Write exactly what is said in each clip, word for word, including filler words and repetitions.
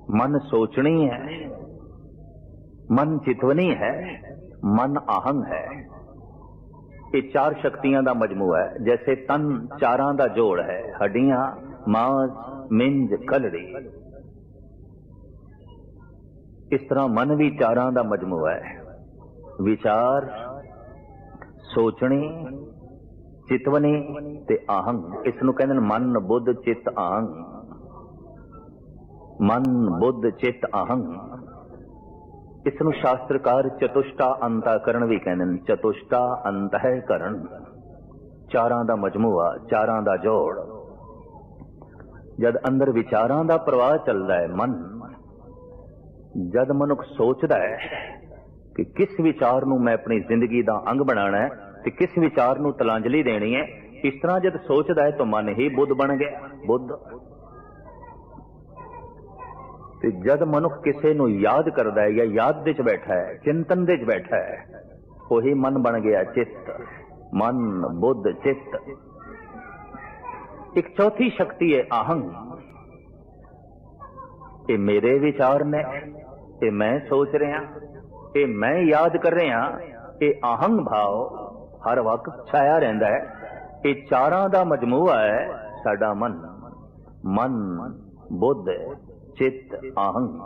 मन सोचनी है, मन चितवनी है, मन आहंग है। ये चार शक्तियां दा मजमूआ है। जैसे तन चारां दा जोड़ है, हड्डियां, मांस, मिंज, कलड़ी। इस तरह मन भी चारां दा मजमूआ है। विचार, सोचनी, चितवनी ते आहंग। इसनूं कहंदे ने मन, बुद्ध, चित, आहंग। मन, बुद्ध, चित, आहंग। इसनूं शास्त्रकार चतुष्टा अंतःकरण भी कहंदे ने। चतुष्टा अंतःकरण, चारां दा मजमूआ, चारां दा जोड़। जद अंदर विचारां दा प्रवाह चलदा है, मन जद मनुख सोचदा है कि किस विचार नूं मैं अपनी जिंदगी दा अंग बनाना है ते किस विचार नूं तलांजलि देनी है, इस तरह जद सोचदा है तो मन ही बुद्ध बन गया। बुद्ध ते जद मनुख किसी नूं याद करदा है या याद दे च बैठा है, चिंतन दे च बैठा है, वही मन बन गया चित्त। मन, बुद्ध, चित्त। एक चौथी शक्ति है आहंग। ये मेरे विचार ने, ये मैं सोच रहा, ये मैं याद कर रहा, ये आहंग भाव हर वक्त छाया रहता है। ये चारां दा मजमूआ है साडा मन। मन, बुद्ध, चित्त, आहंग।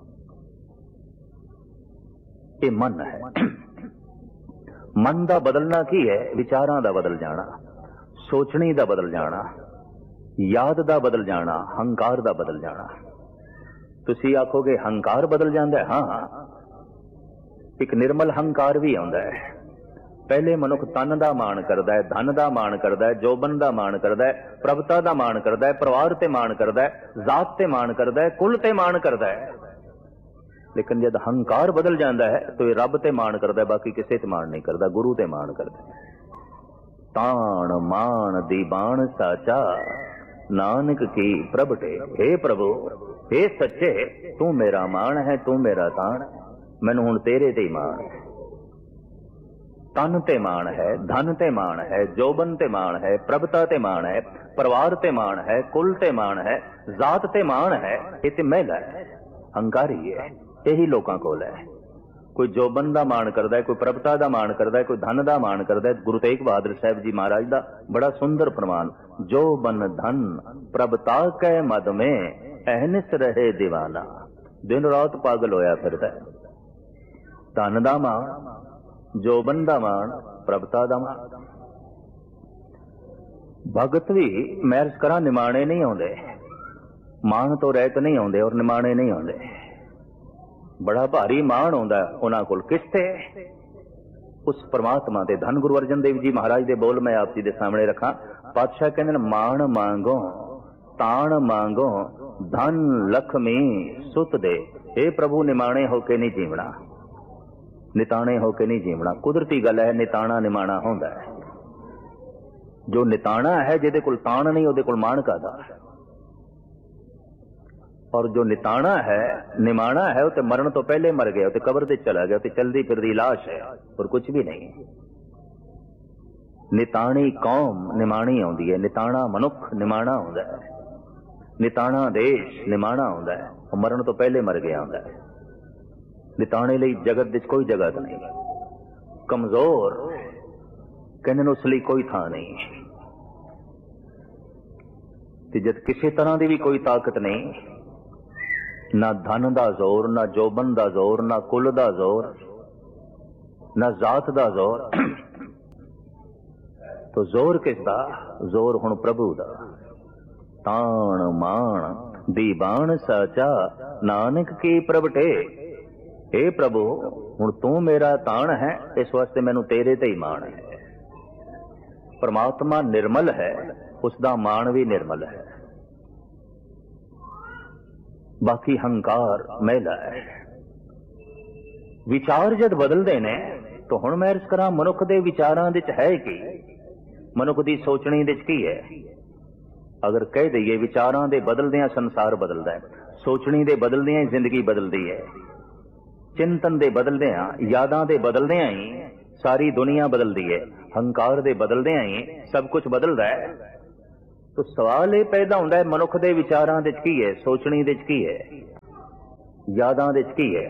ये मन है। मन दा बदलना की है? विचारां दा बदल जाना, सोचनी दा बदल जाना, याद दा बदल जाना, हंकार दा बदल जाना। तुसी आखोगे हंकार बदल जाता है? हाँ, एक निर्मल हंकार भी आता है। पहले मनुख तन दा मान करदा है, धन दा मान करदा है, जोबन दा मान करदा है, प्रभुता दा मान करदा है, परिवार ते मान करदा है, जात ते मान करदा है, कुल ते मान करदा है। लेकिन जब हंकार बदल जाता है तो ये रब ते मान करदा है, बाकी किसी ते मान नहीं करदा, गुरु ते मान करदा है। ताण मान दीबान साचा नानक की प्रभटे। हे प्रभु, हे सच्चे, तू मेरा मान है, तू मेरा ताण, मैनू हुण तेरे ते ही मान है। तन ते मान है, धन ते मान है, जोबन ते मान है, प्रभुता ते मान है, परिवार ते मान है, कुल ते मान है, जात ते मान है। ये ते मैला है, हंकारी है। यही लोकां कोल है। कोई जोबन दा मान करदा है, कोई प्रभुता दा मान करदा है, कोई धन दा मान करदा है। गुरु तेग बहादुर साहब जी महाराज दा बड़ा सुंदर फरमान, जोबन धन प्रभुता कै मद में अहनिस रहे दीवाना। दिन रात पागल होया फिरदा है। धन दा मान, जोबन दा मान, प्रभुता दा मान। भगत भी मैरज करा निमाणे नहीं आउंदे, मान तो रहत नहीं आउंदे और निमाणे नहीं आउंदे। बड़ा भारी मान आउंदा उन्हां कोल। किसते? उस परमात्मा दे। धन गुरु अर्जन देव जी महाराज दे बोल मैं आप जी दे सामने रखा। पातशाह कहंदे ने, मान मांगो ताण मांगो धन लक्ष्मी सुत दे। हे प्रभु, निमाणे होके नहीं जीवना, निताणे होके नहीं जीवना। कुदरती गल है, निताणा निमाणा होंदा है। जो निताणा है, जिहदे कोल ताण नहीं, उहदे कोल मान कादा। और जो निताणा है, निमाणा है, वो तो मरण तो पहले मर गया, तो कब्र ते चला गया, तो चलदी फिरदी लाश है और कुछ भी नहीं। निताणी कौम निमाणी आउंदी है, निताणा मनुख निमाणा आउंदा है, निताणा देश निमाणा आउंदा है, और मरण तो पहले मर गया आउंदा है। निताणे लई जगत विच कोई जगह नहीं। कमजोर कहने नूं उस लई कोई थां नहीं। ते जद किसी तरह की भी कोई ताकत नहीं, ना धन दा जोर, ना जोबन दा जोर, ना कुल दा जोर, ना जात दा जोर, तो जोर किसदा? जोर हुण प्रभु दा। ताण मान दीबान साचा नानक की प्रभटे। हे प्रभु, हुण तू मेरा ताण है, इस वास्ते मैनू तेरे ते ही मान है। परमात्मा निर्मल है, उसका मान भी निर्मल है। बाकी हंकार मैला है। विचार जद बदलते ने तो हुण मैं अर्ज करा, मनुख दे विचारां दे च है कि मनुख दी सोचनी दे च की है? अगर कह दईए विचारां दे बदलदियां संसार बदलदा है, सोचनी दे बदलदियां ही जिंदगी बदलदी है, चिंतन दे बदलदियां, यादां दे बदलदियां ही सारी दुनिया बदलदी है, हंकार दे बदलदियां ही सब कुछ बदलदा है। तो सवाल ये पैदा होंदा है, मनुख दे विचारां दे च की है, सोचनी दे च की है? यादां दे च की है।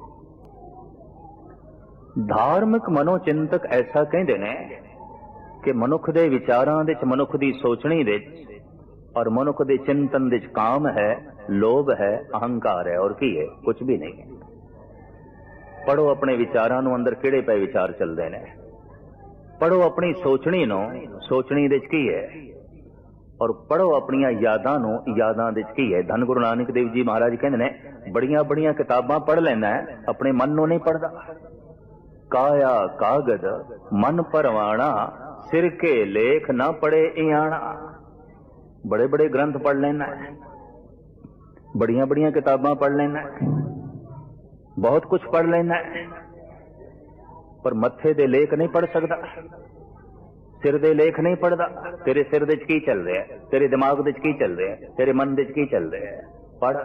धार्मिक मनोचिंतक ऐसा कहते ने कि मनुख दे विचारां दे च, मनुख दी सोचणी दे च और मनुख दे चिंतन दे च काम है, लोभ है, अहंकार है, और की है? कुछ भी नहीं। पढ़ो अपने विचारां नूं, अंदर किहड़े पए विचार चलदे ने। पढ़ो अपनी सोचणी नूं, सोचणी दे च की है, और पढ़ो अपनियां यादां नूं, यादां दे च की है। धन गुरु नानक देव जी महाराज कहंदे ने बड़ियां बड़ियां किताबां पढ़ लैंदा है, अपने मन नूं नहीं पढ़दा। काया कागद मन परवाना, सिर के लेख ना पढ़े इयाना। बड़े बड़े ग्रंथ पढ़ लेना है, बड़ियां बड़ियां किताबां पढ़ लेना है, बहुत कुछ पढ़ लेना है, पर मत्थे दे लेख नहीं पढ़ सकता, सिर दे लेख नहीं पढ़दा। तेरे सिर दे च की चल रहा है, तेरे दिमाग दे च की चल रहा है, तेरे मन दे च की चल रहा है, पढ़।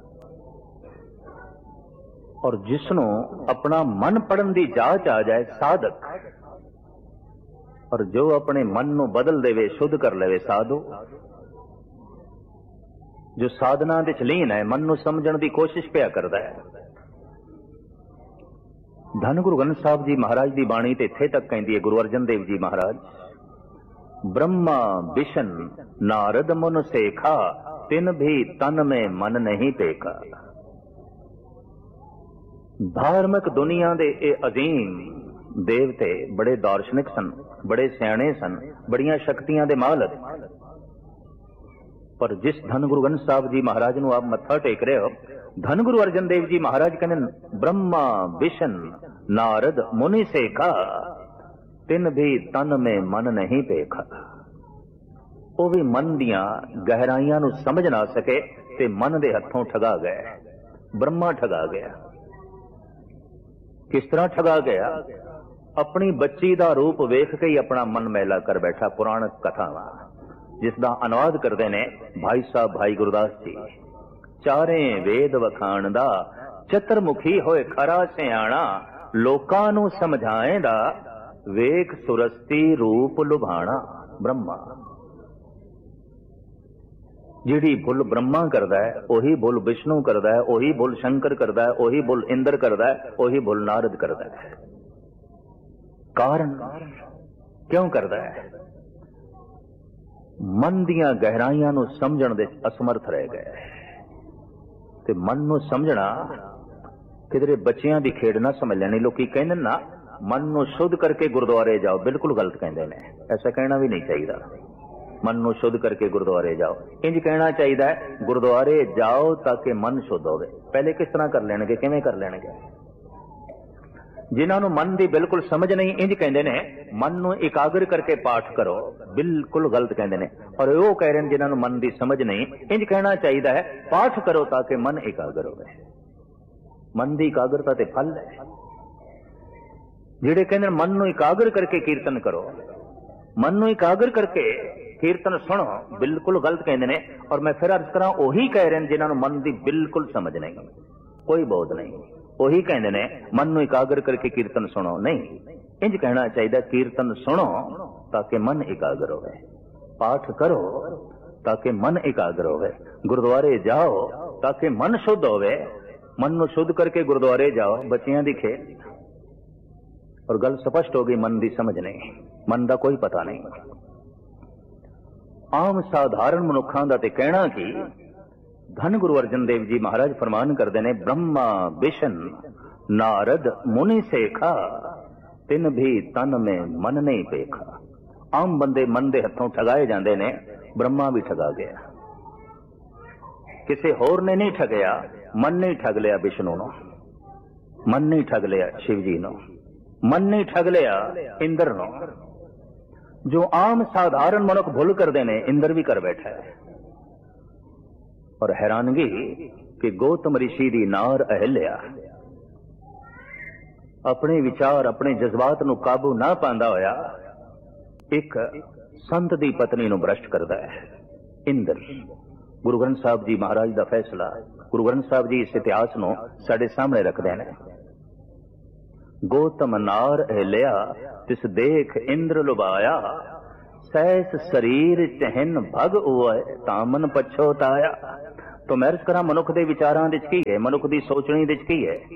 और जिसनों अपना मन पढ़न दी जांच आ जाए, साधक, और जो अपने मन नूं बदल देवे, शुद्ध कर लेवे, साधु, जो साधना दे च लीन है, मन नूं समझण दी कोशिश पिया करदा है। धन गुरु ग्रंथ साहब जी महाराज दी बाणी ते इत्थे तक कहंदी है, गुरु अर्जन देव जी महाराज, ब्रह्मा बिशन नारद मुन सेखा, तिन भी तन में मन नहीं पेखा। धार्मिक दुनिया दे ए अजीम देवते बड़े दार्शनिक सन, बड़े सियाणे सन, बड़ियां शक्तियां दे मालक, पर जिस धन गुरु ग्रंथ साहब जी महाराज नूं आप मत्था टेक रहे हो, धन गुरु अर्जन देव जी महाराज कहने ब्रह्मा बिशन नारद मुनि सेखा, तिन भी तन में मन नहीं पेखा। वो भी मन दियां गहराइयां नूं समझ ना सके ते मन दे हथों ठगा गए। ब्रह्मा ठगा गया। किस तरह ठगा गया? अपनी बच्ची दा रूप वेख के ही अपना मन मैला कर बैठा। पुराण कथावां जिसदा अनुवाद करते ने भाई साहब भाई गुरदास जी। चारे वेद वखाणदा, चतुरमुखी होए खरा सियाणा, लोकां नूं समझाएंदा, वेख सुरस्ती रूप लुभाणा। ब्रह्मा जिहड़ी भुल ब्रह्मा करदा है, ओही भुल विष्णु करदा है, ओही भुल शंकर करदा है, ओही भुल इंद्र करदा है, ओही भुल नारद करदा है। कारण क्यों करदा है? मन दियां गहराइयां नूं समझण दे असमर्थ रह गए। ते मन नूं समझना किधरे बच्चियां दी खेड ना समझ लेनी। लोकी कहंदे ना मन नूं शुद्ध करके गुरुद्वारे जाओ, बिल्कुल गलत कहंदे ने। ऐसा कहना भी नहीं चाहिए। मन नूं शुद्ध करके गुरुद्वारे जाओ, इंज कहना चाहिए है गुरुद्वारे जाओ ताकि मन शुद्ध होवे। पहले किस तरह कर लेणगे, किवें कर लेणगे? जिन्हां नूं मन दी बिल्कुल समझ नहीं, इंज कहंदे ने मन नूं एकाग्र करके पाठ करो, बिल्कुल गलत कहंदे ने। और वो कह रहे हैं जिन्हां नूं मन दी समझ नहीं, इंज कहना चाहिए है पाठ करो ताकि मन एकाग्र होवे। मन दी एकाग्रता ते फल है। जिहड़े कहंदे मन नूं एकाग्र करके कीर्तन करो, मन नूं एकाग्र करके कीर्तन सुनो, बिल्कुल गलत कहंदे ने। और मैं फिर अर्ज करा, ओही कह रहे हैं जिन्हां नूं मन दी बिल्कुल समझ नहीं, कोई बोध नहीं। ओही कहंदे ने मन नूं एकाग्र करके कीर्तन सुनो। नहीं, इंज कहना चाहिए कीर्तन सुनो ताकि मन एकाग्र होवे, पाठ करो ताकि मन एकाग्र होवे, गुरुद्वारे जाओ ताकि मन शुद्ध होवे। मन नूं शुद्ध करके गुरुद्वारे जाओ, बच्चियां दी खेल। और गल स्पष्ट हो गई, मन दी समझ नहीं, मन दा कोई पता नहीं। आम साधारण मनुखां दा ते कहना कि धन गुरु अर्जन देव जी महाराज फरमान करते ने, ब्रह्मा बिशन नारद मुनि सेखा, तिन भी तन में मन नहीं पेखा। आम बंदे मन दे हथों ठगाए जाते ने, ब्रह्मा भी ठगा गया। किसी होर ने नहीं ठगया, मन नहीं ठग लिया विष्णु नो, मन नहीं ठग लिया शिव जी नो, मन नहीं ठग लिया इंद्र नो। जो आम साधारण मनुख भुल करते ने, इंद्र भी कर बैठा है। और हैरानगी कि गौतम ऋषि दी नार अहिल्या अपने विचार अपने जज्बात नूं काबू ना पांदा होया एक संत दी पत्नी नूं भ्रष्ट करदा है इंद्र। गुरु ग्रंथ साहब जी महाराज दा फैसला, गुरु ग्रंथ साहब जी इस इतिहास नूं साडे सामने रखदे ने। गौतम नार अहिल्या तिस देख इंद्र लुभाया, सहस शरीर चहन भग उय तामन पछोताया। तो मैं अर्ज करा मनुख दे विचारां दे की है, मनुख दी सोचणी दे की है,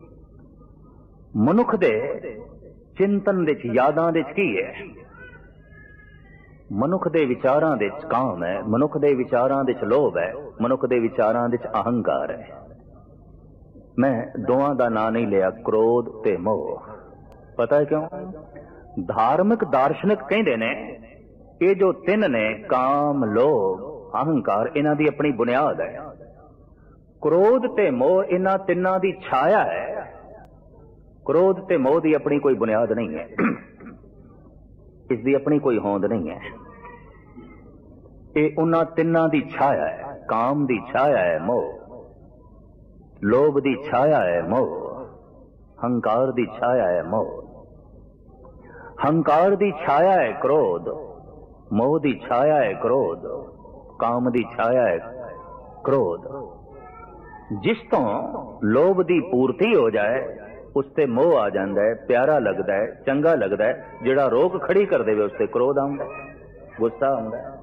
मनुख दे चिंतन दे यादां दे की है। मनुख दे विचारां दे काम है, मनुख दे विचारां दे लोभ है, मनुख दे विचारां दे अहंकार है। मैं दोवां दा नां नहीं लिया, क्रोध ते मोह। पता है क्यों? धार्मिक दार्शनिक कहंदे ने ये जो तिन ने काम लोभ अहंकार इन्हां दी अपनी बुनियाद है। क्रोध ते मोह इन्हां तिन्नां दी छाया है। क्रोध ते मोह दी अपनी कोई बुनियाद नहीं है, इसकी अपनी कोई होंद नहीं है। ये उन्हां तिन्नां दी छाया है। काम दी छाया है मोह, लोभ दी छाया है मोह, हंकार दी छाया है मोह। हंकार दी छाया है क्रोध, मोह दी छाया है क्रोध, काम दी छाया है क्रोध। जिस तो लोभ दी पूर्ति हो जाए उसते मोह आ जाता है, प्यारा लगता है, चंगा लगता है। जिहड़ा रोक खड़ी कर देवे उसते क्रोध आउंदा है, गुस्सा आउंदा है।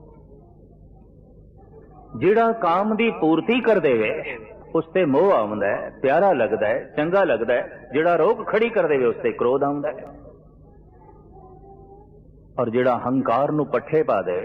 जिहड़ा काम दी पूर्ति कर देवे उसते मोह आउंदा है, प्यारा लगता है, चंगा लगता है। जिहड़ा रोक खड़ी कर देवे उसते क्रोध आउंदा है। और जिहड़ा हंकार नूं पट्ठे पा दे,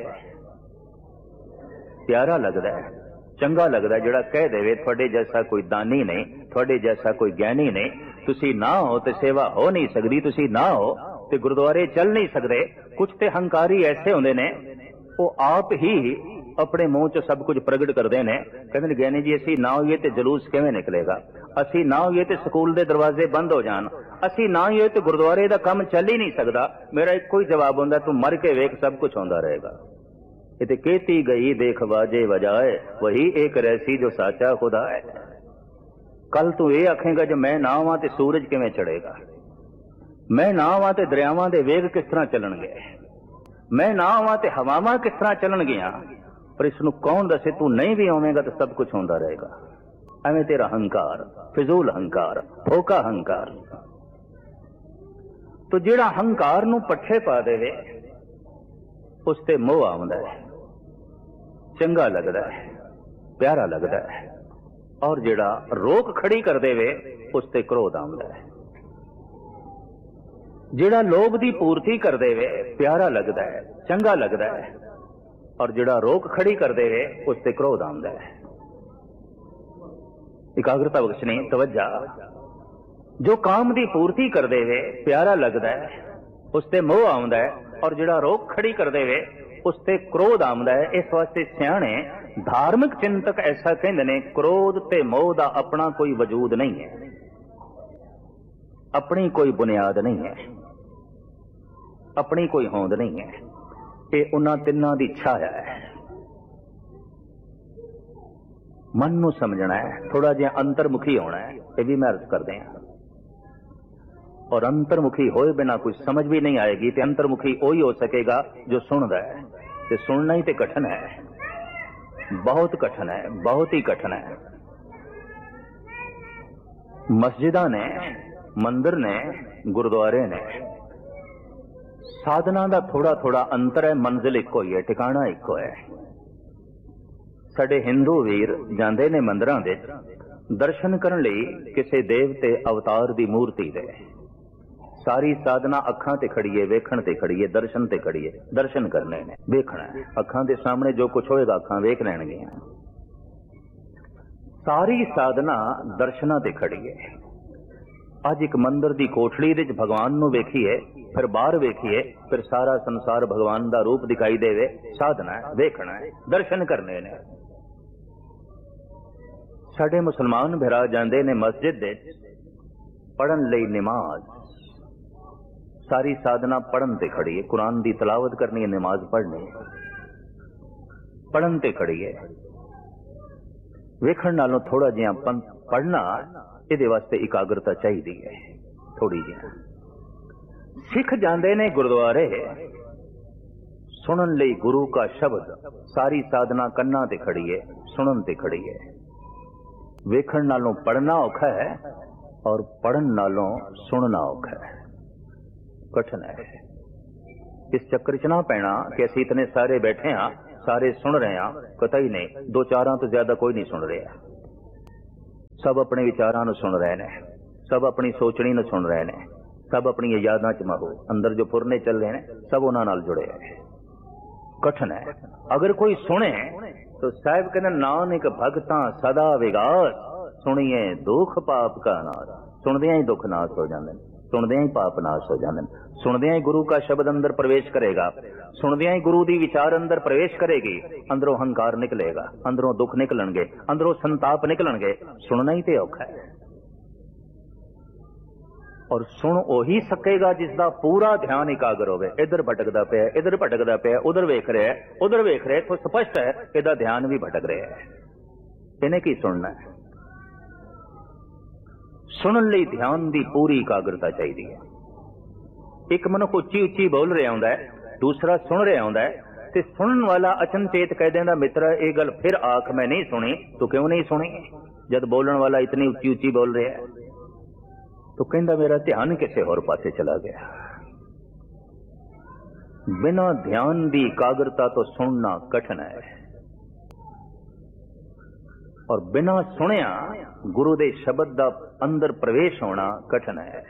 प्यारा लगता है, चंगा लगता है। जिहड़ा कह देवे तुहाडे जैसा कोई दानी नहीं, तुहाडे जैसा कोई ज्ञानी नहीं, तुसी ना हो ते सेवा हो नहीं सकदी, तुसी ना हो ते गुरुद्वारे चल नहीं सकते। कुछ ते हंकारी ऐसे होंदे ने वो आप ही अपने मुंह च सब कुछ प्रगट करते हैं। कहते ज्ञानी जी असी ना होइए ते जलूस किवें निकलेगा, असी ना होइए ते स्कूल दे दरवाजे बंद हो जान, असी ना होइए ते गुरुद्वारे दा काम चल ही नहीं सकता। मेरा एक कोई जवाब होंदा, तू मर के वेख सब कुछ होंदा रहेगा। इते केती गई देख बाजे बजाए, वही एक रहसी जो साचा खुदा है। कल तू ये आखेगा जो मैं ना आवां ते सूरज किवें चढ़ेगा, मैं ना आवां ते दरियावां दे वेग किस तरह चलणगे, मैं ना आवां ते हवावां किस तरह चलणगियां। पर इसनूं कौन दसे तू नहीं भी आवेगा तो सब कुछ होंदा रहेगा। एवें तेरा हंकार, फिजूल हंकार, फोका हंकार। तो जिहड़ा हंकार नूं पट्ठे पा देवे उसते मोह आउंदा है, चंगा लगदा है, प्यारा लगदा है। और जिहड़ा रोक खड़ी कर देवे उसते क्रोध आउंदा है। जिहड़ा लोभ दी पूर्ति कर देवे प्यारा लगदा है, चंगा लगदा है। और जिहड़ा रोक खड़ी कर देवे उसते क्रोध आउंदा है। एकाग्रता बख्शनी, तवज्जा। जो काम दी पूर्ति कर देवे प्यारा लगदा है उसते मोह आउंदा है। और जिहड़ा रोक खड़ी कर देवे उसते क्रोध आउंदा है। इस वास्ते सियाणे धार्मिक चिंतक ऐसा कहंदे ने, क्रोध ते मोह दा अपना कोई वजूद नहीं है, अपनी कोई बुनियाद नहीं है, अपनी कोई होंद नहीं है। ये उन्हां तिन्नां दी छाया है। मन नूं समझना है, थोड़ा जिहा अंतर्मुखी होना है। ये भी मैं अर्ज करदे हां। और अंतर्मुखी होए बिना कुछ समझ भी नहीं आएगी। तो अंतर्मुखी वही हो सकेगा जो सुनदा है। ते सुनना ही तो कठिन है, बहुत कठिन है, बहुत ही कठिन है। मस्जिदां ने, मंदिर ने, गुरुद्वारे ने, साधना का थोड़ा थोड़ा अंतर है, मंजिल इको ही है, ठिकाना इको है। साडे हिंदू वीर जांदे ने मंदिरां दे दर्शन करन लई किसी देवते अवतार दी मूर्ति दे। सारी साधना अखां ते खड़ी है, वेखण ते खड़ी है, दर्शन ते खड़ी है। दर्शन करने ने, वेखना है। अखां दे सामने जो कुछ होएगा अखां वेख लैणगियां। सारी साधना दर्शनां ते खड़ी है। अज एक मंदिर दी कोठड़ी दे भगवान नूं वेखीए, फिर बाहर वेखीए, फिर सारा संसार भगवान दा रूप दिखाई देवे। साधना है, वेखना है, दर्शन करने ने। साडे मुसलमान भरा जांदे ने मस्जिद दे पढ़न लई नमाज। सारी साधना पढ़न ते खड़ी है। कुरान दी तलावत करनी है, नमाज पढ़नी है, पढ़न ते खड़ी है। वेखण नालों थोड़ा जिहा पढ़ना, इहदे वास्ते एकाग्रता चाहिदी है थोड़ी जी। सिख जांदे ने गुरुद्वारे सुनन लई गुरु का शब्द। सारी साधना कन्ना ते खड़ी है, सुनन ते खड़ी है। वेखण नालों पढ़ना औखा है और पढ़न नालों सुनना औखा है, कठिन है। इस चक्कर च ना पैना कि असीं इतने सारे बैठे हाँ, सारे सुन रहे हैं, कतई नहीं, दो चारां तो ज्यादा कोई नहीं सुन रहा। सब अपने विचारां नूं सुन रहे हैं, सब अपनी सोचनी नूं सुन रहे हैं, सब अपनी यादां च महू अंदर जो फुरने चल रहे हैं सब उन्हां नाल जुड़े हैं। कठिन है। अगर कोई सुने तो साहिब कहने नानक भगतां सदा विगास, सुनिए दुख पाप का नाश। सुनदियां ही दुख नाश हो जाते हैं, सुनदियां ही पाप नाश हो जाते हैं, सुनदियां ही गुरु का शब्द अंदर प्रवेश करेगा, सुनदियां ही गुरु दी विचार अंदर प्रवेश करेगी, अंदरों हंकार निकलेगा, अंदरों दुख निकलणगे, अंदरों संताप निकलणगे। सुनना ही तो औखा है। और सुन ओही सकेगा जिसका पूरा ध्यान एकाग्र होवे। इधर भटकदा पिया, इधर भटकदा पिया, उधर वेख रहा है, उधर वेख रहा है, तो स्पष्ट है इहदा ध्यान भी भटक रहा है। इन्हें की सुनना है? सुनने लई ध्यान की पूरी एकाग्रता चाहिए है। एक मनुख उच्ची उच्ची बोल रहा होंदा है, दूसरा सुन रहा होंदा है, ते सुनन वाला अचनचेत कह देंदा मित्र ये गल फिर आख मैं नहीं सुनी। तो क्यों नहीं सुनी? जब बोलन वाला इतनी उच्ची उच्ची बोल रहा है तो कहंदा मेरा ध्यान किसी होर पासे चला गया। बिना ध्यान की एकाग्रता तो सुनना कठिन है, और बिना सुनिया गुरु दे शब्द का अंदर प्रवेश होना कठिन है।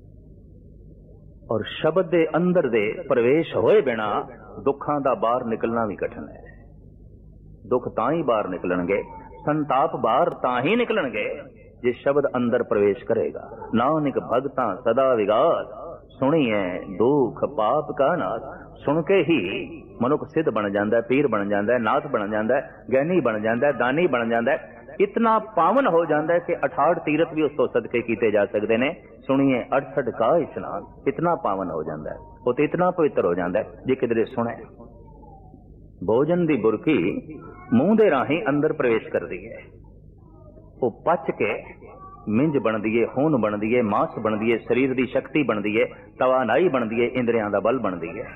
और शब्द दे अंदर दे प्रवेश होए बिना दुखां दा बाहर निकलना भी कठिन है। दुख तां ही बाहर निकलणगे, संताप बाहर तां ही निकलणगे जे शब्द अंदर प्रवेश करेगा। नानक भगतां सदा विगास, सुनिए दुख पाप का नाश। सुन के ही मनुख सिद्ध बन जाता है, पीर बन जाता है, नाथ बन जाता है, ज्ञानी बन जाता है, दानी बन जाता है, इतना पावन हो जाता है कि अठाठ तीरथ भी उस तो सदके कीते जा सकते हैं। सुनिए अड़सठ का स्नान, इतना पावन हो जाता है, वो तो इतना पवित्र हो जाता है जे किधरे सुने। भोजन की बुरकी मूंह दे राही अंदर प्रवेश कर दी है, वो पच के मिंज बनती है, खून बनती है, मांस बनती है, शरीर की शक्ति बनती है, तवानाई बनती है, इंद्रियां का बल बनती है।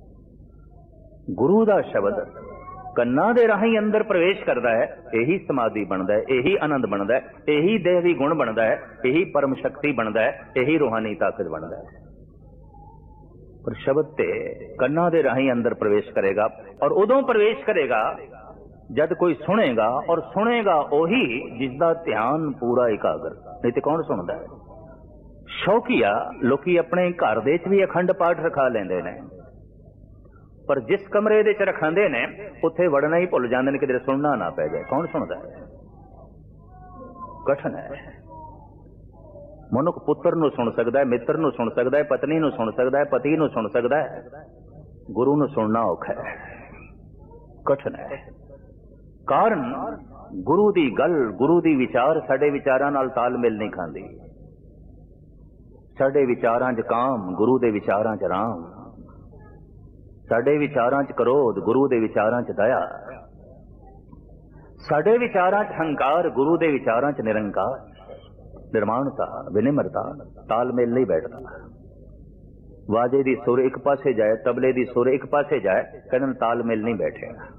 गुरु का शब्द कन्ना दे राही अंदर प्रवेश करता है, यही समाधि बनता है, यही आनंद बनता है, यही देवी गुण बनता है, यही परम शक्ति बनता है, यही रूहानी ताकत बनता है। पर शब्द ते कन्ना दे राही अंदर प्रवेश करेगा, और उदों प्रवेश करेगा जब कोई सुनेगा, और सुनेगा ओही जिसका ध्यान पूरा एकाग्र। नहीं तो कौन सुनता है? शौकिया लोकी अपने घर दे च भी अखंड पाठ रखा लेंदे ने, पर जिस कमरे दे च रखांदे ने उत्थे वड़ना ही भुल जांदे ने, किधरे सुनना ना पै जाए। कौन सुनता है? कठिन है। मनुख पुत्र नूं सुन सकता है, मित्र नूं सुन सकता है, पत्नी नूं सुन सकता है, पति नूं सुन सकता है, गुरु नूं सुनना औखा है, कठिन है। कारण गुरु दी गल, गुरु दी विचार साडे विचारां नाल तालमेल नहीं खांदी। साडे विचारां च काम, गुरु दे विचारां च राम। साडे विचारां च क्रोध, गुरु दे विचारां च दया। साडे विचारां च हंकार, गुरु दे विचारां च निरंकार। निर्माणता, विनिम्रता, तालमेल नहीं बैठता। वाजे दी सुर एक पासे जाए, तबले दी सुर एक पासे जाए, कहन तालमेल नहीं बैठेगा,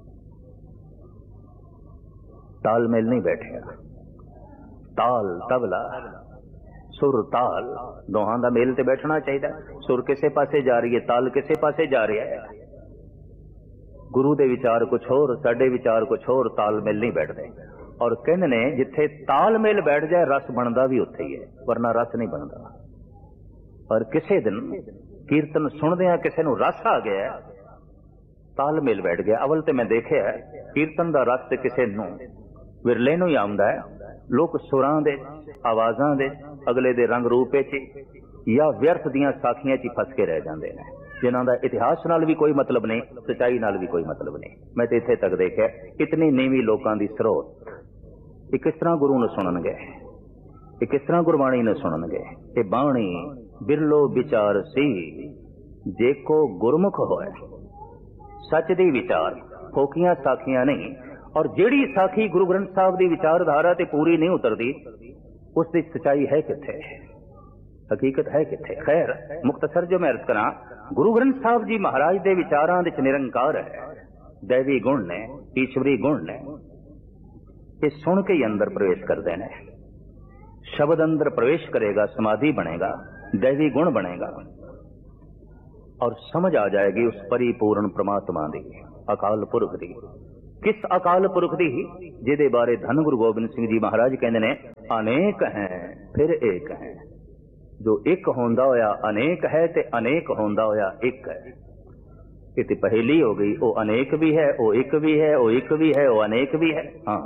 तालमेल नहीं बैठेगा। ताल तबला, सुर ताल, दोहां दा मेल ते बैठना चाहिए। सुर किसे पासे जा रही है, ताल किसे पासे जा रही है। गुरु दे विचार कुछ होर, साडे विचार कुछ होर, तालमेल नहीं बैठते। और कहने ने जिथे तालमेल बैठ जाए रस बनता भी उत्थे ही है, वरना रस नहीं बनता। और किसी दिन कीर्तन सुनदे किसी नूं रस आ गया, तालमेल बैठ गया। अवल तो मैं देखिया कीर्तन का रस तो किसी नूं विरले नूं ही आउंदा है। लोग सुरां दे, आवाज़ां दे, अगले दे रंग रूप च या व्यर्थ दियां साखियां च फस के रह जाते हैं, जिन्हां दा इतिहास नाल भी कोई मतलब नहीं, सच्चाई नाल भी कोई मतलब नहीं। मैं तो इत्थे तक देखिया इतनी नीवी लोगों की स्रोत, ये किस तरह गुरु नूं सुणनगे, ये किस तरह गुरबाणी नूं सुणनगे। ये बाणी बिरलो विचार सी जेको गुरमुख होए, सच दी विचार, फोकियां साखियां नहीं। और जेड़ी साखी गुरु ग्रंथ साहब की विचारधारा ते पूरी नहीं उतरती, उसकी सच्चाई है किथे, हकीकत है किथे। खैर मुख्तसर जो मैं अर्ज करा, गुरु ग्रंथ साहब जी महाराज के विचारां दे निरंकार है, दैवी गुण ने, ईश्वरी गुण ने, ये सुन के ही अंदर प्रवेश करते हैं। शब्द अंदर प्रवेश करेगा, समाधि बनेगा, दैवी गुण बनेगा, और समझ आ जाएगी उस परिपूर्ण परमात्मा की। अकाल पुरख दी। किस अकाल पुरख दी जिहदे बारे धन गुरु गोबिंद सिंह जी महाराज कहंदे ने अनेक हैं फिर एक हैं। जो एक होंदा होया अनेक है ते अनेक होंदा होया एक है। ये तो पहेली हो गई। वो अनेक भी है, वो एक भी है, वो एक भी है, वो अनेक भी है। हाँ,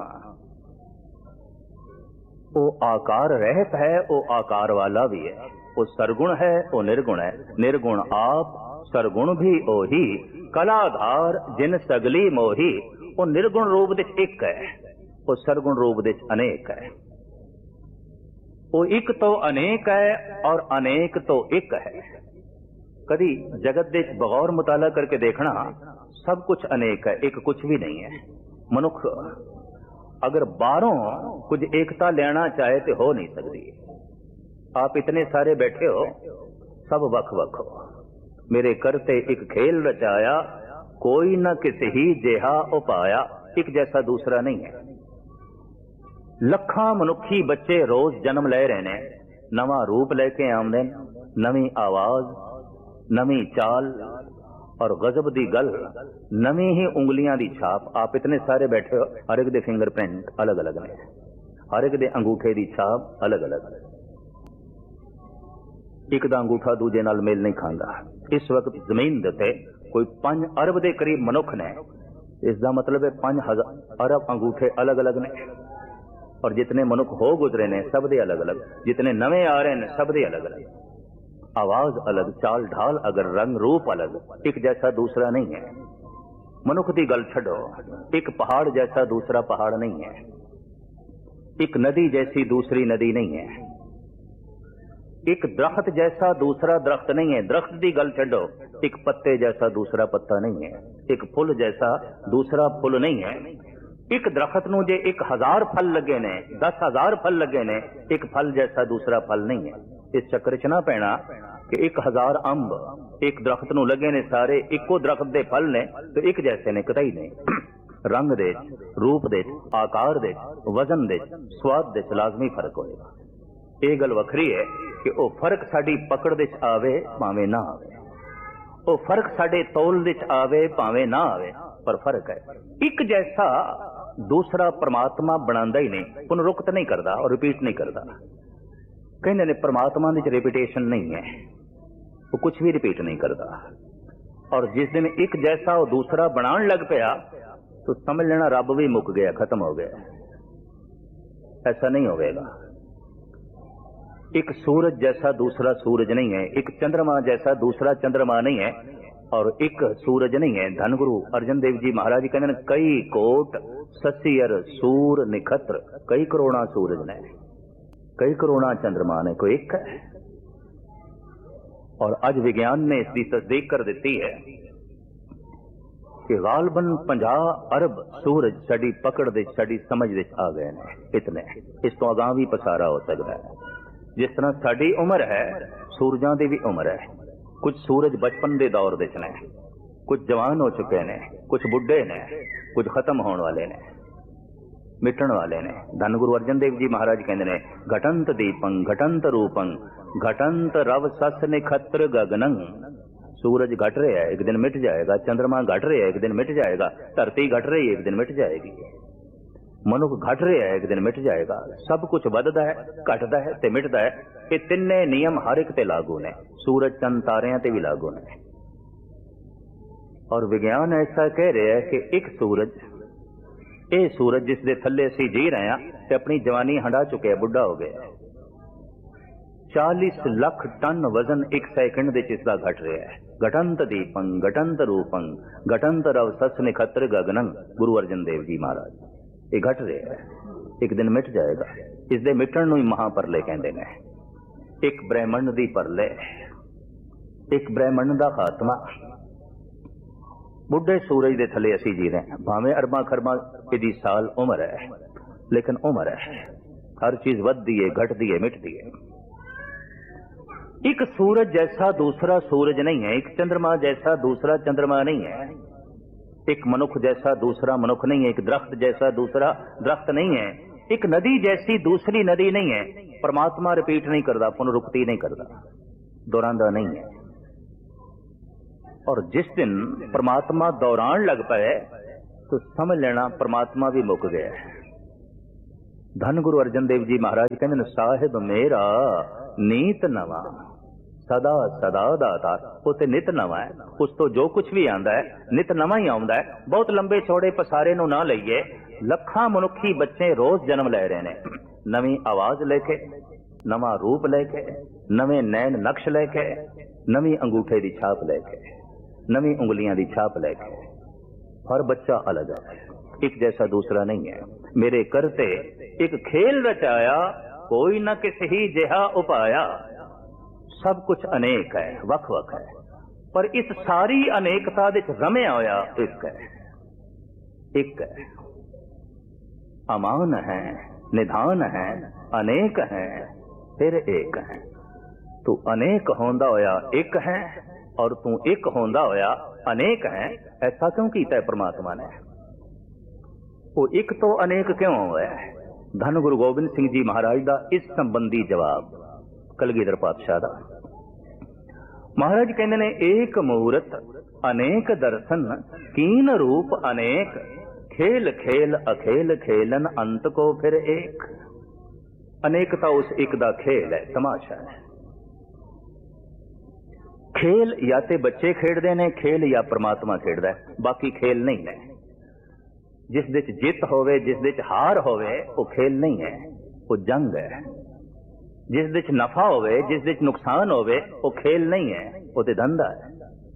वो आकार रहत है, वो आकार वाला भी है। वो सरगुण है, वो निर्गुण है। निर्गुण आप, सरगुण भी ओही। कलाधार जिन सगली मोही। वो निर्गुण रूप दे एक है, वो सरगुण रूप दे अनेक है। वो एक तो अनेक है और अनेक तो एक है। कभी जगत दे बगौर मुताला करके देखना, सब कुछ अनेक है, एक कुछ भी नहीं है। मनुख अगर बाहरों कुछ एकता लेना चाहे तो हो नहीं सकती। आप इतने सारे बैठे हो, सब वख वख हो। मेरे करते एक खेल रचाया, कोई न किसी ही जेहा उपाया। एक जैसा दूसरा नहीं है। लखा मनुखी बच्चे रोज जन्म ले रहे ने, नवा रूप लेके आमदे, नवी आवाज, नवी चाल और गजब दी गल, नवी ही उंगलियां दी छाप। आप इतने सारे बैठे हो, हर एक दे फिंगरप्रिंट अलग अलग ने, हर एक दे अंगूठे दी छाप अलग अलग। एक दा अंगूठा दूजे नाल मेल नहीं खांदा। इस वक्त जमीन दे ते कोई पांच अरब दे करीब मनुख ने। इसका मतलब है पांच हजार अरब अंगूठे अलग अलग ने। और जितने मनुख हो गुजरे ने सब दे अलग अलग, जितने नवे आ रहे हैं सब दे अलग अलग। आवाज अलग, चाल ढाल अगर, रंग रूप अलग, एक जैसा दूसरा नहीं है। मनुख की गल छड़ो, एक पहाड़ जैसा दूसरा पहाड़ नहीं है। एक नदी जैसी दूसरी नदी नहीं है। एक दरख्त जैसा दूसरा दरख्त नहीं है। दरख्त की गल छड़ो, एक पत्ते जैसा दूसरा पत्ता नहीं है। एक फुल जैसा दूसरा फुल नहीं है। एक दरख्त नूं जे एक हजार फल लगे ने, दस हजार फल लगे ने, एक फल जैसा दूसरा फल नहीं है। इस चक्कर च ना पैना कि एक हजार अंब एक दरख्त नूं लगे ने, सारे इको दरख्त दे फल ने तो एक जैसे ने, कतई नहीं। रंग दे, रूप दे, आकार दे, वजन दे, स्वाद दे लाजमी फर्क होएगा। ये गल वखरी है कि वो फर्क साडी पकड़ दे आवे भावें ना आवे, वो फर्क साडे तौल दे आवे भावें ना आवे, पर फर्क है। एक जैसा दूसरा परमात्मा बनांदा ही नहीं, पुनरुक्त नहीं करता और रिपीट नहीं करता। कहने ने परमात्मा दी रिपीटेशन नहीं है, वो कुछ भी रिपीट नहीं करता। और जिस दिन एक जैसा वो दूसरा बनाने लग पाया तो समझ लेना रब भी मुक गया, खत्म हो गया। ऐसा नहीं होगा। एक सूरज जैसा दूसरा सूरज नहीं है, एक चंद्रमा जैसा दूसरा चंद्रमा नहीं है, और एक सूरज नहीं है। धनगुरु अर्जन देव जी महाराज कहते हैं कई कोट ससियर सूर निखत्र, कई करोड़ा सूरज ने, कई करोड़ा चंद्रमा ने, कोई एक है। और आज विज्ञान ने इसकी तस्दीक कर दी है कि गालबन पंजाह अरब सूरज साड़ी पकड़ दे, साड़ी समझ दे आ गए ने। इतने इस तो अगां भी पसारा हो सकता है। जिस तरह साड़ी उम्र है, सूरजां दी भी उम्र है। कुछ सूरज बचपन के दौर दे ने, कुछ जवान हो चुके ने, कुछ बुढ़े ने, कुछ खत्म होने वाले ने, मिटन वाले ने। धन गुरु अर्जन देव जी महाराज कहते ने घटंत दीपं घटंत रूपं घटंत रव सस निखत्र गगनं। सूरज घट रहा है, एक दिन मिट जाएगा। चंद्रमा घट रहा है, एक दिन मिट जाएगा। धरती घट रही है, एक दिन मिट जाएगी। मनुख घट रहा है, एक दिन मिट जाएगा। सब कुछ बददा है, घटदा है ते मिटदा है। ये तिन्ने नियम हर एक ते लागू ने, सूरज चंद तारियां ते भी लागू ने। और विज्ञान ऐसा कह रहा है कि एक सूरज, ये सूरज जिस दे थल्ले असीं जी रहे हैं ते अपनी जवानी हंडा चुके, बुढ़ा हो गया। चालीस लाख टन वजन एक सैकंड दे इसका घट रहा है। घटंत दीपं घटंत रूपं घटंत रव सस निखत्र गगनं। गुरु अर्जन देव जी महाराज ये घट रहा है, एक दिन मिट जाएगा। इस दे मिटण नूं ही महापरले कहंदे ने। एक ब्रह्मंड दी परले, एक ब्रह्मंड दा खात्मा। बुढ़े सूरज दे थले असी जी रहे हैं, भावें अरबा खरबा इहदी साल उम्र है, लेकिन उम्र है। हर चीज वधदी है, घटदी है, मिटदी है। एक सूरज जैसा दूसरा सूरज नहीं है, एक चंद्रमा जैसा दूसरा चंद्रमा नहीं है, एक मनुख जैसा दूसरा मनुख नहीं है, एक दरख्त जैसा दूसरा दरख्त नहीं है, एक नदी जैसी दूसरी नदी नहीं है। परमात्मा रिपीट नहीं करता, पुनरुक्ति नहीं करता, दोहरांदा नहीं है। और जिस दिन परमात्मा दौड़ान लग पे तो समझ लेना परमात्मा भी मुक गया है। धन गुरु अर्जन देव जी महाराज कहते साहिब मेरा नीत नवा सदा सदा दाता। वो तो नित नवा है, उस तो जो कुछ भी आंदा है नित नवा ही आउंदा है। बहुत लंबे चौड़े पसारे नूं ना लईए, लखां मनुखी बच्चे रोज जन्म ले रहे ने, नवी आवाज लेके, नवा रूप लेके, नवे नैन नक्श लेके, नवी अंगूठे की छाप लेके, नवी उंगलियां की छाप लेके। हर बच्चा अलग है, एक जैसा दूसरा नहीं है। मेरे करते एक खेल रचाया, कोई न किसी ही जिहा उपाया। सब कुछ अनेक है, वख वख है, पर इस सारी अनेकता दे रमिया होया एक है, एक है। अमान है, निधान है, अनेक है, फिर एक है। तू अनेक होंदा होया एक है और तू एक होंदा होया अनेक है। ऐसा क्यों कीता है परमात्मा ने? वो एक तो अनेक क्यों है? धन गुरु गोबिंद सिंह जी महाराज का इस संबंधी जवाब कलगीधर पातशाह दा। महाराज कहते ने एक मूरत अनेक दर्शन, कीन रूप अनेक, खेल खेल अखेल खेलन अंत को फिर एक। अनेकता उस एक दा खेल है, तमाशा है। खेल या ते बच्चे खेडदे ने, खेल या परमात्मा खेडदा है, बाकी खेल नहीं है। जिस दे च जित होवे, जिस दे च हार होवे, वो खेल नहीं है, वो जंग है। जिस दे च नफा होवे, जिस दे च नुकसान होवे, वो खेल नहीं है, वो ते धंधा है।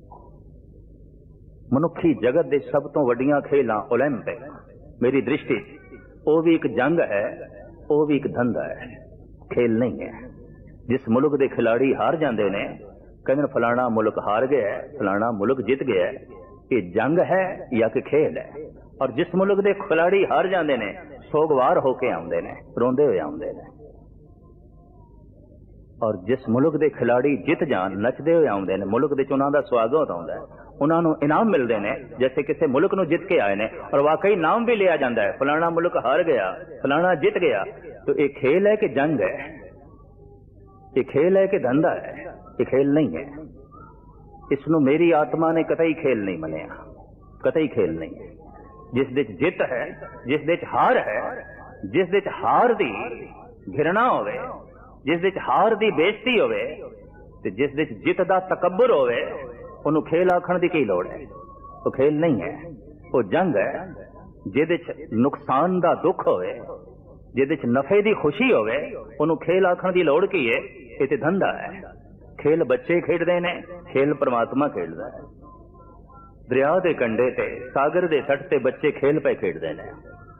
मनुखी जगत दे सब तो वड्डियां खेलां ओलंपिक मेरी दृष्टि वो भी एक जंग है, वो भी एक धंधा है, खेल नहीं है। जिस मुल्क दे खिलाड़ी हार जाते ने, कहते फलाना मुल्क हार गया है, फलाना मुल्क जीत गया है, ये जंग है या कि खेल है। और जिस मुल्क दे खिलाड़ी हार जाते ने, सोगवार होके आउंदे ने, रोंदे हुए आउंदे ने। और जिस मुल्क दे खिलाड़ी जित जान, नचदे हुए आउंदे ने, मुल्क दे उन्हां दा स्वागत होंदा है, उन्होंने इनाम मिलते हैं जैसे किसी मुल्क नूं जित के आए ने, और वाकई नाम भी लिया जाता है, फलाना मुल्क हार गया, फलाना जित गया। तो ये खेल है कि जंग है? ये खेल है कि धंधा है? ये खेल नहीं है। इसनों मेरी आत्मा ने कतई खेल नहीं मनिया, कतई खेल नहीं है। जिस दे जित है, जिस दे हार है, जिस दे हार दी घिरना होवे, जिस दे हार दी बेइज्जती होवे, ते जिस दे जित दा तकब्बुर होवे, उन्होंने खेल आखण की की लोड़ है? तो खेल नहीं है, वो जंग है। जिहदे च नुकसान दा दुख होवे, जिहदे च नफे दी खुशी होवे, उन्होंने खेल आखण की लोड़ की है? ये ते धंधा है। खेल बच्चे खेडदे ने, खेल परमात्मा खेडदा है। दरिया दे कंढे ते, सागर दे सट ते बच्चे खेल पे खेडदे ने।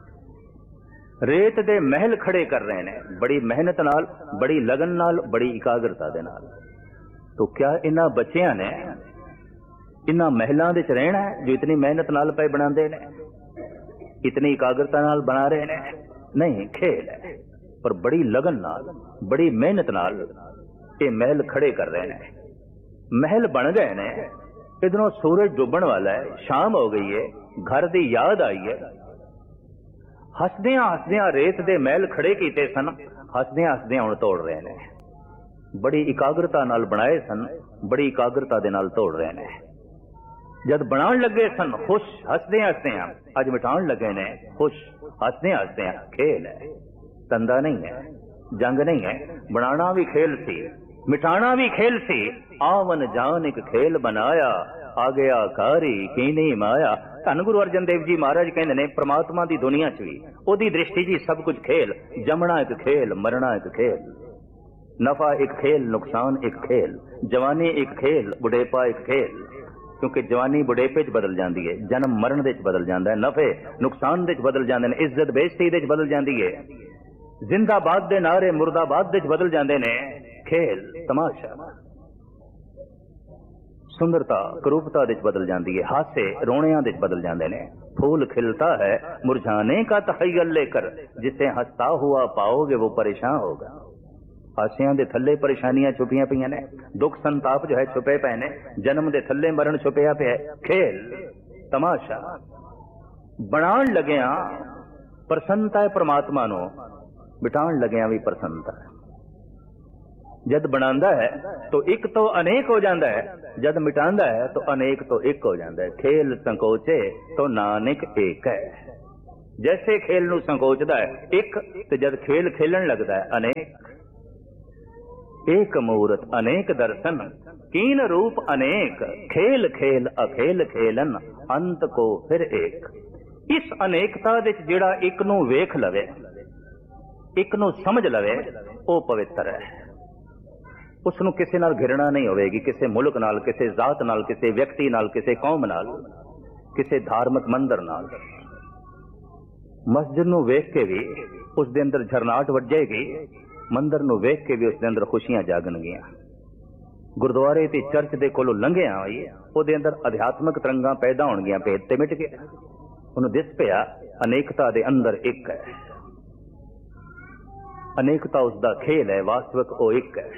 रेत दे महल खड़े कर रहे ने, बड़ी मेहनत नाल, बड़ी लगन नाल, बड़ी एकाग्रता दे नाल। तो क्या इन्हां बच्चियां ने इन्हां महलों दे च रहना है जो इतनी मेहनत नाल पे बनाते ने, इतनी एकाग्रता नाल बना रहे ने? नहीं, खेल है, पर बड़ी लगन नाल, बड़ी मेहनत नाल ये महल खड़े कर रहे ने। महल बन गए ने, इधरों सूरज डूबण वाला है, शाम हो गई है, घर दी याद आई है। हसदियां हसदियां रेत दे महल खड़े कीते सन, हसदियां हसदियां हुण तोड़ रहे ने। बड़ी एकाग्रता नाल बनाए सन, बड़ी एकाग्रता दे नाल तोड़ रहे ने। जद बनान लगे सन खुश, हसदे हसदे अज मिटान लगे ने खुश, हसदे हसदे। खेल है, धंधा नहीं है, जंग नहीं है। बनाना भी खेल सी, मिटाना भी खेल सी। आवन जान एक खेल बनाया, आ गया कारी की नहीं माया। धन गुरु अर्जन देव जी महाराज कहते ने परमात्मा की दुनिया च भी ओदी दृष्टि जी सब कुछ खेल। जमना एक खेल, मरना एक खेल, नफा एक खेल, नुकसान एक खेल, जवानी एक खेल, बुढ़ेपा एक खेल। क्योंकि जवानी बुढ़ेपे च बदल जाती है, जन्म मरण दे च बदल जाता है, नफे नुकसान दे च बदल जाते हैं, इज्जत बेइज्जती दे च बदल जाती है, जिंदाबाद दे नारे मुर्दाबाद दे च बदल जाते हैं। खेल तमाशा, सुंदरता करूपता दे च बदल जाती है, हासे रोणिया दे च बदल जाते हैं। फूल खिलता है मुरझाने का तखय्युल लेकर, जिसे हंसता हुआ पाओगे वो परेशान होगा। हासियां दे थल्ले परेशानियां छुपियां पईयां ने, दुख संताप जो है छुपे पे ने, जन्म दे थल्ले मरण छुपिया पे है। खेल तमाशा, बनान लगिया प्रसन्नता है परमात्मा नो, मिटान लगिया भी प्रसन्नता है। जद बनांदा है तो एक तो अनेक हो जाता है, जद मिटांदा है तो अनेक तो एक हो जाता है। खेल संकोचे तो नानक एक है। जैसे खेल नू संकोचदा है एक, ते जद खेल खेलन लगता है अनेक। एक मूरत अनेक दर्शन, कीन रूप अनेक, खेल खेल अखेल खेलन, अंत को फिर एक। इस अनेकता विच जिहड़ा एक नू वेख लवे, एक नू समझ लवे, वो पवित्र है। उसनू किसी नाल घिरना नहीं होवेगी, किसी मुल्क नाल, किसी जात नाल, किसी व्यक्ति नाल, किसी कौम नाल, किसी धार्मिक मंदिर नाल। मस्जिद नू वेख के भी उस दे अंदर झरनाट वजेगी, मंदिर नू वेख के भी उस दे अंदर खुशियां जागणगियां। गुरुद्वारे ते चर्च दे कोलों लंघिया होई उहदे अंदर अध्यात्मक तरंगां पैदा होणगियां, भेद ते मिट गए। उहनूं दिस पिया अनेकता दे अंदर एक है। अनेकता उसका खेल है, वास्तविक वो एक है।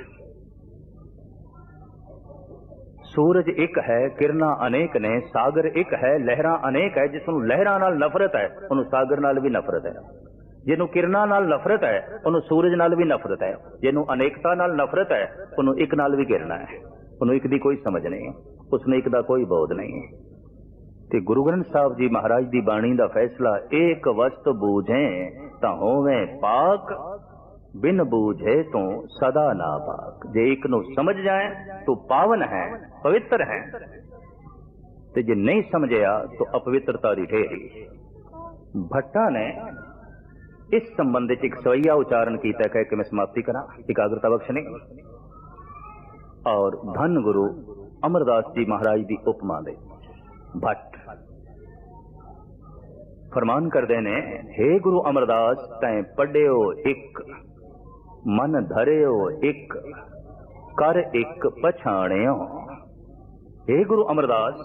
सूरज एक है, किरणा अनेक ने, सागर एक है, लहरा अनेक है। जिसनू लहरा नाल नफरत है उन्होंने सागर नाल भी नफरत है। जिन्हों किरणा नाल नफरत है उन्होंने सूरज नाल भी नफरत है। जिन्हों अनेकता नाल नफरत है उन्होंने एक नाल भी गिरना है। उन्होंने एक दी कोई समझ नहीं, उसने एक दा कोई बोध नहीं। ते गुरु ग्रंथ साहब जी महाराज दी बाणी दा फैसला, एक वस्त बूझे तां होवे पाक, बिन बूझे तो सदा ना पाक। जे एक नू समझ जाए तो पावन है, पवित्र है, ते जे नहीं समझया तो अपवित्रता दी ढेरी। भट्टा ने इस संबंध में एक सवैया उच्चारण किया, कह के मैं समाप्ति करा, एकाग्रता बख्शने। और धन गुरु अमरदास जी महाराज की उपमा दे भट्ट फरमान करते ने, हे गुरु अमरदास तैं पढ़ियो एक, मन धरियो एक, कर एक पछाणियो। हे गुरु अमरदास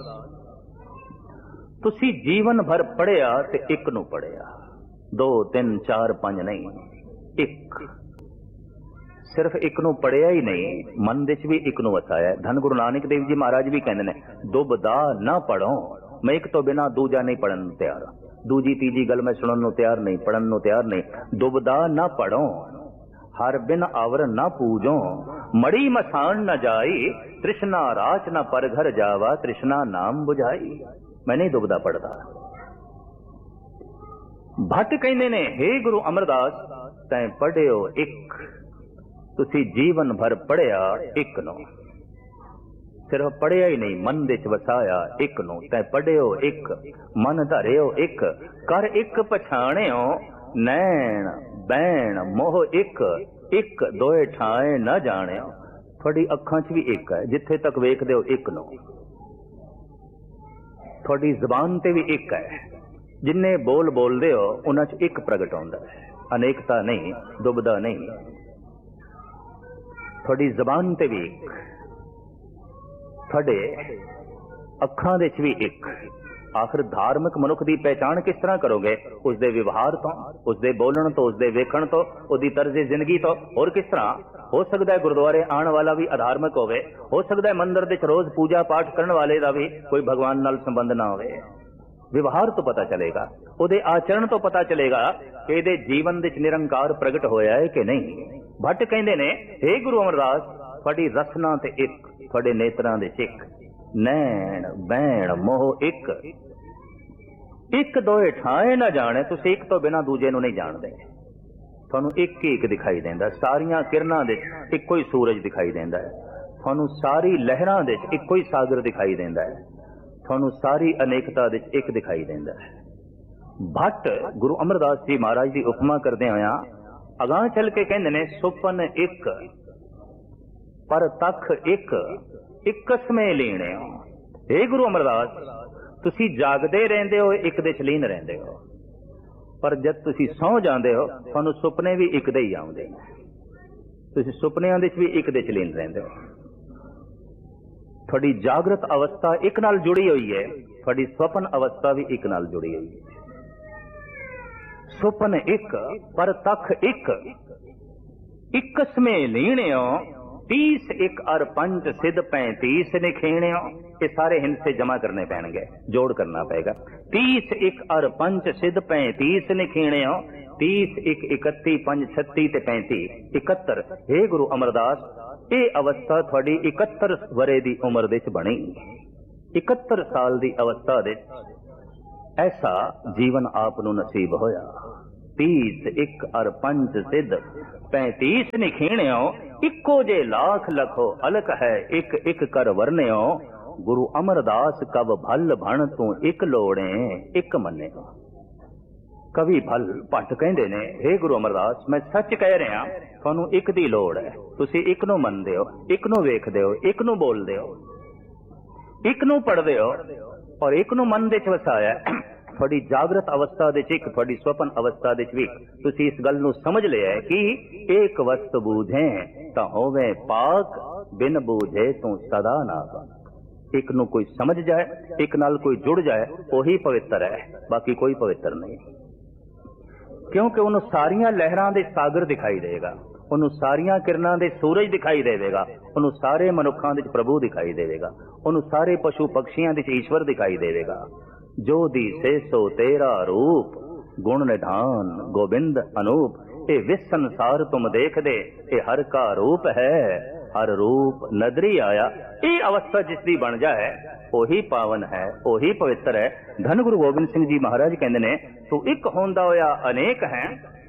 तुसी जीवन भर पढ़िया ते एक नू पढ़िया, दो तीन चार पांच नहीं, एक। सिर्फ एक नू पढ़िया ही नहीं, मन विच भी एक नू वसाया। धन गुरु नानक देव जी महाराज भी कहते ने, दुबदा ना पढ़ो, मैं एक तो बिना दूजा नहीं पढ़न नू तैयार, दूजी तीजी गल मैं सुनन नू तैयार नहीं, पढ़न नू तैयार नहीं। दुबदा ना पढ़ो, हर बिन आवर न पूजो, मड़ी मसान न जाई, तृष्णा राच न पर घर जावा, तृष्णा नाम बुझाई। मैं नहीं दुबदा पढ़ता। भट्ट कहने ने, हे गुरु अमरदास तैं पढ़ियो एक, तुसी जीवन भर पढ़िया एक नो। सिर्फ पढ़िया ही नहीं, मन विच वसाया एक नो। तैं पढ़ियो एक, मन धरियो एक, कर एक पछाणियो, नैण बैण मोह एक, एक दोए ठाए न जाणियो। थोड़ी अखां च भी एक है, जिथे तक वेखदे हो एक नो। थोड़ी जबान ते भी एक है, जिन्ने बोल बोलदे हो उन्हां च एक प्रगट होंदा है, अनेकता नहीं, दुबदा नहीं। थोड़ी जबान ते भी एक, थोड़े अखां दे च भी एक। आखिर धार्मिक मनुख की पहचान किस तरह करोगे? उसके व्यवहार तो, उसके बोलण तो, उसके वेखण तो, उसकी तर्ज जिंदगी तो। और किस तरह हो सकता है गुरुद्वारे आने वाला भी अधार्मिक होवे, हो सकता है मंदिर दे रोज पूजा पाठ करने वाले का भी कोई भगवान नाल संबंध ना होवे। व्यवहार तो पता चलेगा, उहदे आचरण तो पता चलेगा कि इहदे जीवन विच निरंकार प्रगट होया है कि नहीं। भट्ट कहंदे ने, हे गुरु अमरदास तुहाडी रसना ते एक, तुहाडे नेत्रां दे एक, नैण बैण मोह एक, एक दोए ठाए ना जाने। तुस एक तो बिना दूजे नूं नहीं जानदे। तुहानूं एक ही एक दिखाई देंदा, सारियां किरणां दे इक्को ही सूरज दिखाई देंदा है। तुहानूं सारी लहरां दे इक्को ही सागर दिखाई देंदा है। तुहानूं सारी अनेकता दे एक दिखाई देंदा है। भट्ट गुरु अमरदास जी महाराज की उपमा करदे होया अगां चल के कहंदे ने, सुपन एक पर तख एक, एक में लीने हो। हे गुरु अमरदास तुसी जागदे रहंदे हो, एक दे च लीन रहंदे हो, पर जब तुसी सौ जांदे हो तुहानूं सुपने भी एक दे ही आउंदे ने। तुसी सुपनियां दे च भी एक दे च लीन रहंदे हो। थोड़ी जागृत अवस्था एक नाल जुड़ी हुई है, थोड़ी स्वप्न अवस्था भी एक नाल जुड़ी हुई है। सुपन एक पर तख एक, एक में लीने हो, तीस एक अर पंच सिद्ध पैंतीस निखेणियों, ये सारे हिंसे जमा करने पैणगे, जोड़ करना पड़ेगा। तीस एक अर पंच सिद्ध पैंतीस निखेणियों, तीस एक इकत्ती पंज छत्ती ते पैंती इकहत्तर। हे गुरु अमरदास, ये अवस्था थोड़ी इकहत्तर वरे दी उम्र दे च बनी। इकहत्तर साल दी अवस्था दे ऐसा जीवन आप नूं नसीब होया। तीस एक अर पंच सिद्ध पैंतीस निखेणियों, इको जे लाख लखो अलक है, एक एक कर वर्ण्यो। गुरु अमरदास कब भल भण तू एक लोड़े एक मन्ने। कवि भल भट्ट कहंदे ने, हे गुरु अमरदास, मैं सच कह रहा, तुहानू एक दी लोड़ है, तुसी एक नू मनदे हो, एक नू वेखदे हो, एक नू बोलदे हो, एक नू पढ़दे हो और एक नू मन दे च वसाया। थोड़ी जागृत अवस्था दे च, थोड़ी स्वपन अवस्था दे च भी तुसी इस गल नू समझ लिया है कि एक वस्त बूझे तां होवे पाक, बिन बूझे तू सदा ना पाक। एक नू कोई समझ जाए, एक नाल कोई जुड़ जाए, वही पवित्र है, बाकी कोई पवित्र नहीं। क्योंकि उन्होंने सारिया लहरां दे सागर दिखाई देगा, उन्होंने सारिया किरणां दे सूरज दिखाई देगा, उन्होंने सारे मनुखां दे प्रभु दिखाई देगा, उन्होंने सारे पशु पक्षियां दे ईश्वर दिखाई देगा। जो दिसे सो तेरा रूप, गुण निधान गोविंद अनूप। ए विस संसार तुम देख दे, ए हर का रूप है, हर रूप नदरी आया। ये अवस्था जिसकी बन जाए ओही पावन है, ओही पवित्र है। धन गुरु गोबिंद सिंह जी महाराज कहते ने, तू एक होंदा होया अनेक है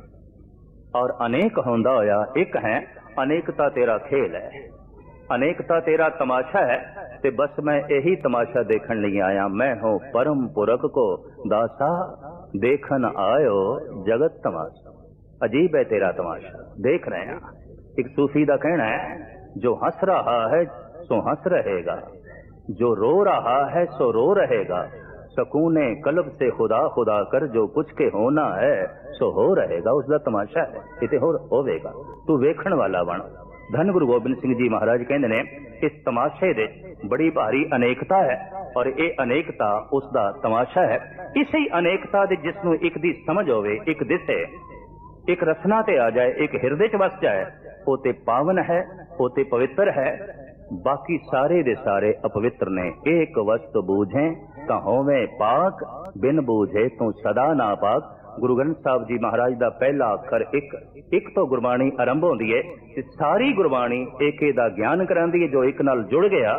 और अनेक होंदा होया एक है। अनेकता तेरा खेल है, अनेकता तेरा तमाशा है, ते बस मैं यही तमाशा देखने लिए आया। मैं हूं परम पुरख को दासा, देखन आयो जगत तमाशा। अजीब है तेरा तमाशा, देख रहे हैं। एक सूफी का कहना है, जो हंस रहा है सो हंस रहेगा, जो रो रहा है सो रो रहेगा। सकूने कल्ब से खुदा खुदा कर, जो कुछ के होना है सो हो रहेगा। उसका तमाशा है, इते हो होवेगा, तू वेखण वाला बन। धन गुरु गोबिंद सिंह जी महाराज कहते ने, इस तमाशे दे बड़ी भारी अनेकता है और ये अनेकता उसका तमाशा है। इसी अनेकता दे जिसनों एक दी समझ होवे, एक दिसे, एक रसना ते आ जाए, एक हृदय च वस जाए, वो ते पावन है, वो ते पवित्र है। बाकी सारे दे सारे अपवित्र ने। एक वस्त बूझे तां होवे पाक, बिन बूझे तू सदा ना पाक। गुरु ग्रंथ साहब जी महाराज का पहला अखर एक, एक तो गुरबाणी आरंभ होती है, सारी गुरबाणी एक दा ज्ञान करांदी है। जो एक नाल जुड़ गया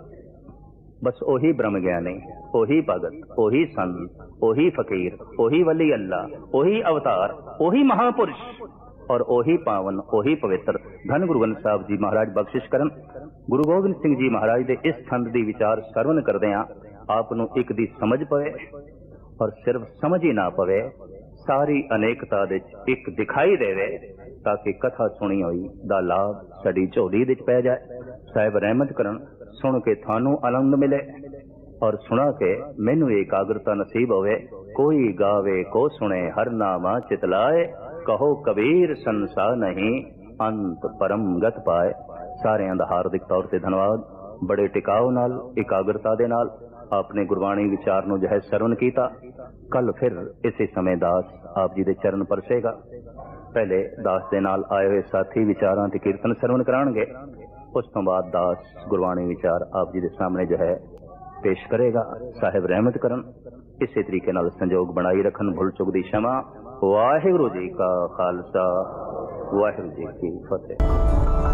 बस ओही ब्रह्म ज्ञानी, ओही भगत, ओही संत, ओही फकीर, ओही वली अल्लाह, ओही अवतार, ओही महापुरुष और ओही पावन, ओही पवित्र। धन गुरु ग्रंथ साहब जी महाराज बख्शिश करन। गुरु गोबिंद सिंह जी महाराज के इस छंद की विचार सरवण करदे आप नूं एक दी समझ पवे और सिर्फ समझ ही ना पवे, सारी अनेकता दे एक दिखाई देवे, ताकि कथा सुनी हुई दा लाभ साडी झोली दे पै जाए। साहिब रहमत करन, सुन के थानू आनंद मिले और सुना के मैनू एकाग्रता नसीब होवे। कोई गावे को सुने हर नामा चितलाए, कहो कबीर संसार नहीं अंत परम गत पाए। सारिਆਂ ਦਾ हार्दिक तौर से धन्यवाद। बड़े टिकाव नाल, एकाग्रता दे नाल आपने गुरबाणी विचार नूं जो है सरवण कीता। कल फिर इसी समय दास आप जी दे चरण परसेगा। पहले दास दे नाल आए हुए साथी विचारां ते कीर्तन सरवण कराणगे, उस तो बाद दास गुरबाणी विचार आप जी दे सामने जो है पेश करेगा। साहिब रहमत करन, इसी तरीके नाल संजोग बनाई रखन, भुल चुक दी क्षमा। वाहिगुरू जी का खालसा, वाहिगुरू जी की फतेह।